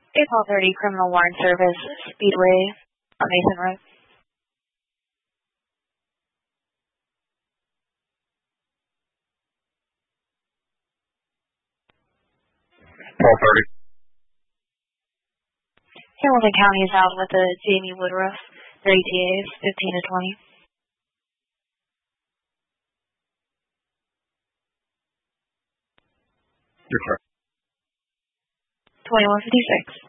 April 30 Criminal Warrant Service, Speedway on Mason Road. 12:30. Hamilton County is out with a Jamie Woodruff, 30 TAs, 15 to 20. You're correct. 2156.